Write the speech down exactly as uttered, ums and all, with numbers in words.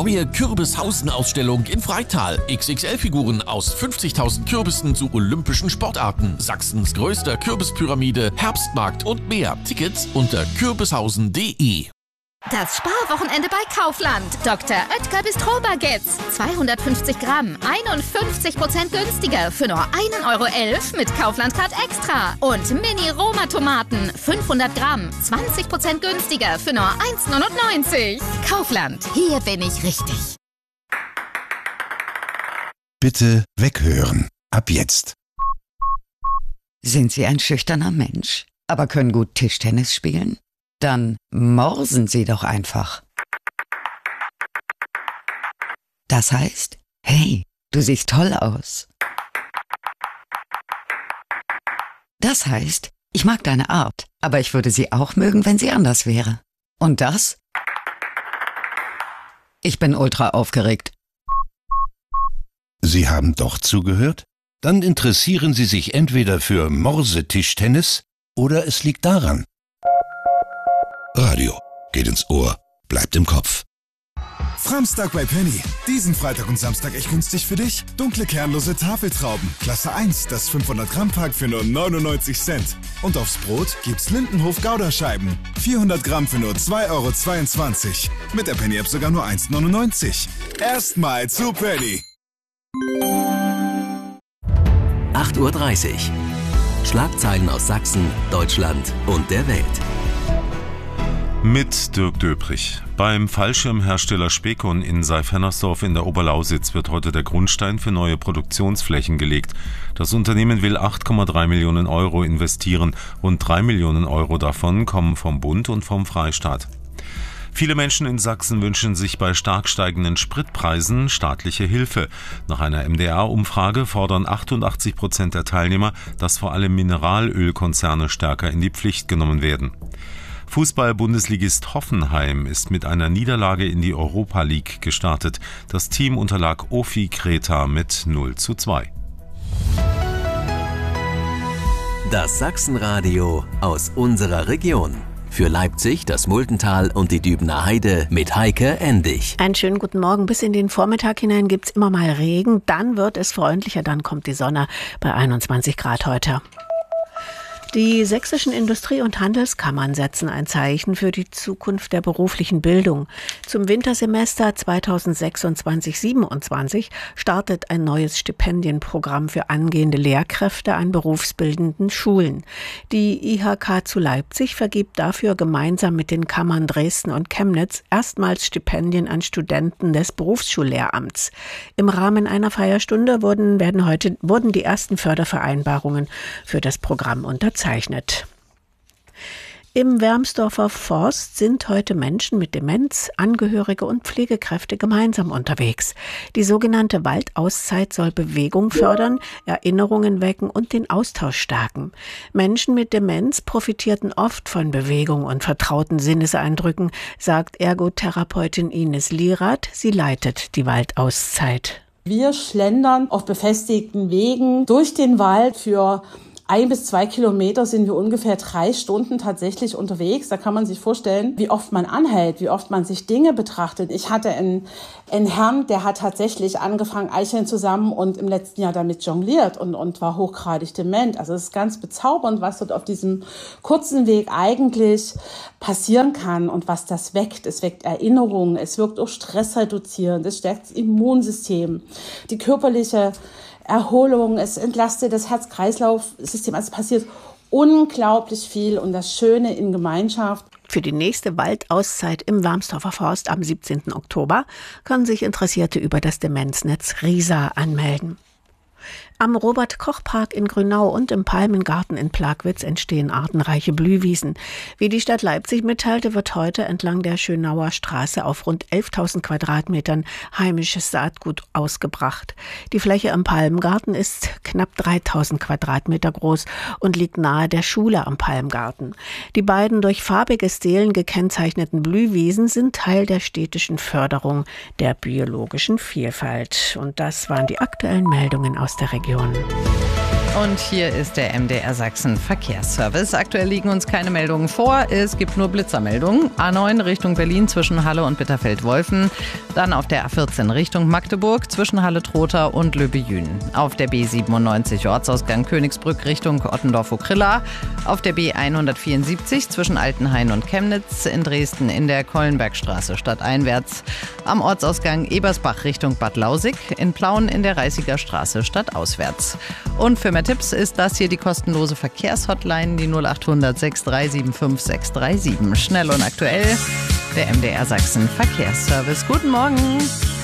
Neue Kürbishausen-Ausstellung in Freital. X X L-Figuren aus fünfzigtausend Kürbissen zu olympischen Sportarten. Sachsens größter Kürbispyramide, Herbstmarkt und mehr. Tickets unter kürbishausen punkt de. Das Sparwochenende bei Kaufland. Doktor Oetker Bistro-Baguettes. zweihundertfünfzig Gramm, einundfünfzig Prozent günstiger für nur ein Euro elf mit Kaufland-Card Extra. Und Mini-Roma-Tomaten, fünfhundert Gramm, zwanzig Prozent günstiger für nur eins neunundneunzig. Kaufland, hier bin ich richtig. Bitte weghören. Ab jetzt. Sind Sie ein schüchterner Mensch, aber können gut Tischtennis spielen? Dann morsen Sie doch einfach. Das heißt, hey, du siehst toll aus. Das heißt, ich mag deine Art, aber ich würde sie auch mögen, wenn sie anders wäre. Und das? Ich bin ultra aufgeregt. Sie haben doch zugehört? Dann interessieren Sie sich entweder für Morsetischtennis oder es liegt daran. Radio geht ins Ohr, bleibt im Kopf. Framstag bei Penny. Diesen Freitag und Samstag echt günstig für dich. Dunkle kernlose Tafeltrauben. Klasse eins, das fünfhundert Gramm Pack für nur neunundneunzig Cent. Und aufs Brot gibt's Lindenhof Gouda-Scheiben. vierhundert Gramm für nur zwei Euro zweiundzwanzig. Mit der Penny-App sogar nur eins neunundneunzig. Erstmal zu Penny. acht Uhr dreißig. Schlagzeilen aus Sachsen, Deutschland und der Welt. Mit Dirk Döprich. Beim Fallschirmhersteller Spekon in Seyfennersdorf in der Oberlausitz wird heute der Grundstein für neue Produktionsflächen gelegt. Das Unternehmen will acht Komma drei Millionen Euro investieren. Rund drei Millionen Euro davon kommen vom Bund und vom Freistaat. Viele Menschen in Sachsen wünschen sich bei stark steigenden Spritpreisen staatliche Hilfe. Nach einer M D R-Umfrage fordern achtundachtzig Prozent der Teilnehmer, dass vor allem Mineralölkonzerne stärker in die Pflicht genommen werden. Fußball-Bundesligist Hoffenheim ist mit einer Niederlage in die Europa League gestartet. Das Team unterlag Ofi Kreta mit null zu zwei. Das Sachsenradio aus unserer Region. Für Leipzig, das Multental und die Dübener Heide mit Heike Endig. Einen schönen guten Morgen. Bis in den Vormittag hinein gibt es immer mal Regen. Dann wird es freundlicher, dann kommt die Sonne bei einundzwanzig Grad heute. Die sächsischen Industrie- und Handelskammern setzen ein Zeichen für die Zukunft der beruflichen Bildung. Zum Wintersemester zweitausendsechsundzwanzig siebenundzwanzig startet ein neues Stipendienprogramm für angehende Lehrkräfte an berufsbildenden Schulen. Die I H K zu Leipzig vergibt dafür gemeinsam mit den Kammern Dresden und Chemnitz erstmals Stipendien an Studenten des Berufsschullehramts. Im Rahmen einer Feierstunde wurden, werden heute, wurden die ersten Fördervereinbarungen für das Programm unterzeichnet. Im Wermsdorfer Forst sind heute Menschen mit Demenz, Angehörige und Pflegekräfte gemeinsam unterwegs. Die sogenannte Waldauszeit soll Bewegung fördern, Erinnerungen wecken und den Austausch stärken. Menschen mit Demenz profitierten oft von Bewegung und vertrauten Sinneseindrücken, sagt Ergotherapeutin Ines Lierath. Sie leitet die Waldauszeit. Wir schlendern auf befestigten Wegen durch den Wald. Für ein bis zwei Kilometer sind wir ungefähr drei Stunden tatsächlich unterwegs. Da kann man sich vorstellen, wie oft man anhält, wie oft man sich Dinge betrachtet. Ich hatte einen, einen Herrn, der hat tatsächlich angefangen, Eicheln zusammen und im letzten Jahr damit jongliert und, und war hochgradig dement. Also es ist ganz bezaubernd, was dort auf diesem kurzen Weg eigentlich passieren kann und was das weckt. Es weckt Erinnerungen, es wirkt auch stressreduzierend, es stärkt das Immunsystem, die körperliche Erholung, es entlastet das Herz-Kreislauf-System. Also es passiert unglaublich viel und das Schöne in Gemeinschaft. Für die nächste Waldauszeit im Wermsdorfer Forst am siebzehnten Oktober können sich Interessierte über das Demenznetz RISA anmelden. Am Robert-Koch-Park in Grünau und im Palmengarten in Plagwitz entstehen artenreiche Blühwiesen. Wie die Stadt Leipzig mitteilte, wird heute entlang der Schönauer Straße auf rund elftausend Quadratmetern heimisches Saatgut ausgebracht. Die Fläche im Palmengarten ist knapp dreitausend Quadratmeter groß und liegt nahe der Schule am Palmengarten. Die beiden durch farbige Stelen gekennzeichneten Blühwiesen sind Teil der städtischen Förderung der biologischen Vielfalt. Und das waren die aktuellen Meldungen aus der Region. Und hier ist der M D R Sachsen Verkehrsservice. Aktuell liegen uns keine Meldungen vor. Es gibt nur Blitzermeldungen. A neun Richtung Berlin zwischen Halle und Bitterfeld-Wolfen. Dann auf der A vierzehn Richtung Magdeburg zwischen Halle-Trotha und Löbejün. Auf der B siebenundneunzig Ortsausgang Königsbrück Richtung Ottendorf-Okrilla. Auf der B hundertvierundsiebzig zwischen Altenhain und Chemnitz. In Dresden in der Kollenbergstraße stadteinwärts. Am Ortsausgang Ebersbach Richtung Bad Lausig. In Plauen in der Reißiger Straße stadtauswärts. Und für mehr Tipps ist das hier die kostenlose Verkehrshotline, die null achthundert sechs drei sieben fünf sechs drei sieben. Schnell und aktuell, der M D R Sachsen Verkehrsservice. Guten Morgen.